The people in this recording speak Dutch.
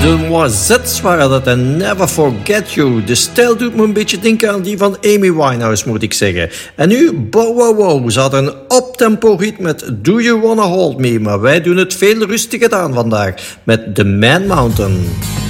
Noisettes waren dat en Never Forget You. De stijl doet me een beetje denken aan die van Amy Winehouse, moet ik zeggen. En nu, Bow Wow Wow. Ze hadden een uptempo hit met Do You Wanna Hold Me. Maar wij doen het veel rustiger aan vandaag met The Man Mountain.